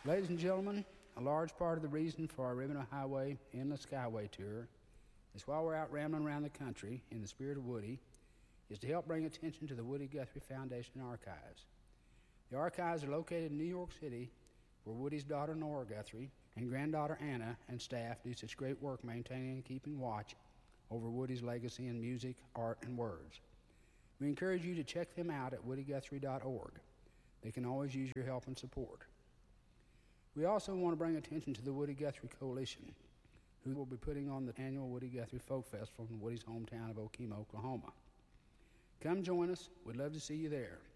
Ladies and gentlemen, a large part of the reason for our Ribbon Highway Endless Skyway Tour is while we're out rambling around the country in the spirit of Woody, is to help bring attention to the Woody Guthrie Foundation Archives. The archives are located in New York City, where Woody's daughter Nora Guthrie and granddaughter Anna and staff do such great work maintaining and keeping watch over Woody's legacy in music, art, and words. We encourage you to check them out at woodyguthrie.org. They can always use your help and support. We also want to bring attention to the Woody Guthrie Coalition, who will be putting on the annual Woody Guthrie Folk Festival in Woody's hometown of Okemah, Oklahoma. Come join us. We'd love to see you there.